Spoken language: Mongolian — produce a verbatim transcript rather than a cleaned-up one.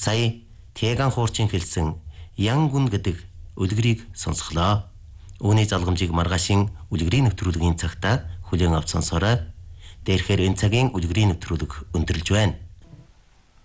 Сая Тэган хуурчин хэлсэн Янгүн гэдэг үлгэрийг сонсглоо. Үүний залгамжийг маргаашийн үлгэрийн нэвтрүүлгийн цагта хүлээн авч сонсоорой. Дээрхээр энэ цагийн үлгэрийн нэвтрүүлэг өндөрлж байна.